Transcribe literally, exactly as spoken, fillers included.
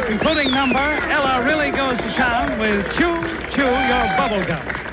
including number Ella Really Goes to Town with Chew, Chew Your Bubble Gum.